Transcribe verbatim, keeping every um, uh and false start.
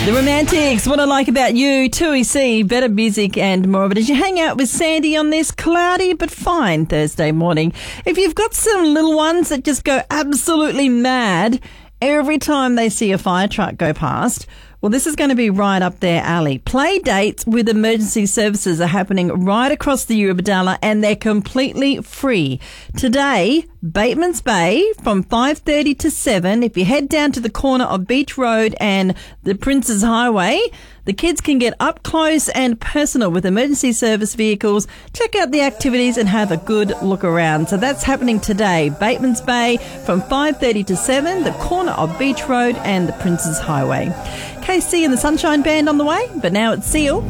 The Romantics, What I Like About You, two E C, Better Music and more. But as you hang out with Sandy on this cloudy but fine Thursday morning, if you've got some little ones that just go absolutely mad every time they see a fire truck go past, well, this is going to be right up their alley. Play dates with emergency services are happening right across the Eurobodalla and they're completely free. Today, Bateman's Bay from five thirty to seven. If you head down to the corner of Beach Road and the Princes Highway, the kids can get up close and personal with emergency service vehicles, check out the activities and have a good look around. So that's happening today. Bateman's Bay from five thirty to seven, the corner of Beach Road and the Princes Highway. K C and the Sunshine Band on the way, but now it's Seal.